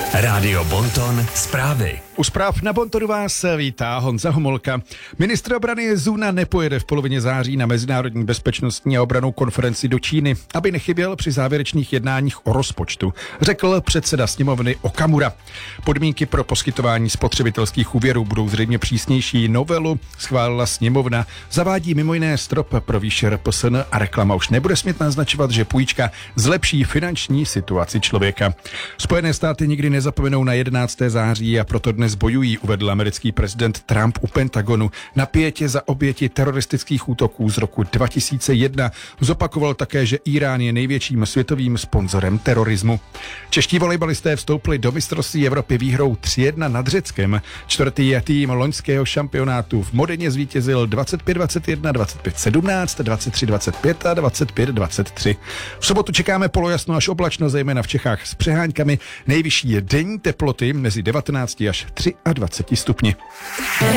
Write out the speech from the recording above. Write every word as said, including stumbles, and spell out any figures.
Rádio Bonton zprávy. U zpráv na Bontonu vás vítá Honza Homolka. Ministr obrany Zuna nepojede v polovině září na mezinárodní bezpečnostní a obrannou konferenci do Číny, aby nechyběl při závěrečných jednáních o rozpočtu, řekl předseda sněmovny Okamura. Podmínky pro poskytování spotřebitelských úvěrů budou zřejmě přísnější. Novelu schválila sněmovna. Zavádí mimo jiné strop pro výši R P S N a reklama už nebude smět naznačovat, že půjčka zlepší finanční situaci člověka. Spojené státy nikdy nezapomenou na jedenáctého září a proto dnes bojují, uvedl americký prezident Trump u Pentagonu. Na pětě za oběti teroristických útoků z roku dva tisíce jedna zopakoval také, že Irán je největším světovým sponzorem terorismu. Čeští volejbalisté vstoupili do mistrovství Evropy výhrou tři jedna nad Řeckem. Čtvrtý tým loňského šampionátu v Modeně zvítězil dvacet pět dvacet jedna, dvacet pět sedmnáct, dvacet tři dvacet pět a dvacet pět dvacet tři. V sobotu čekáme polojasno až oblačno, zejména v Čechách s přeháňkami. Nejvyšší je denní teploty mezi devatenácti až dvaceti třemi stupni.